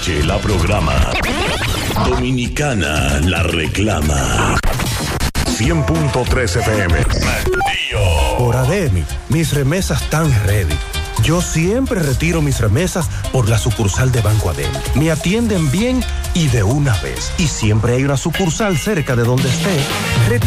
noche la programa. Dominicana la reclama. 100.3 FM. Por Ademi, mis remesas están ready. Yo siempre retiro mis remesas por la sucursal de Banco Ademi. Me atienden bien y de una vez. Y siempre hay una sucursal cerca de donde esté.